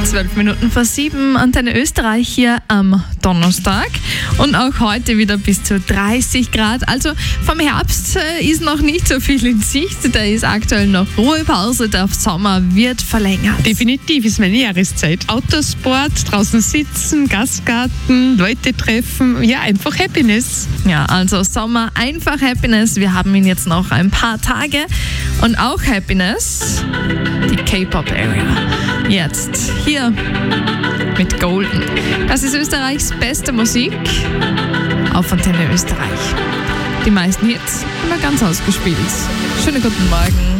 7:12, Antenne Österreich hier am Donnerstag und auch heute wieder bis zu 30 Grad. Also vom Herbst ist noch nicht so viel in Sicht, da ist aktuell noch Ruhepause, der Sommer wird verlängert. Definitiv ist meine Jahreszeit. Autosport, draußen sitzen, Gastgarten, Leute treffen, ja, einfach Happiness. Ja, also Sommer, einfach Happiness. Wir haben ihn jetzt noch ein paar Tage und auch Happiness, die K-Pop-Area. Jetzt hier mit Golden. Das ist Österreichs beste Musik auf Antenne Österreich. Die meisten Hits immer ganz ausgespielt. Schönen guten Morgen.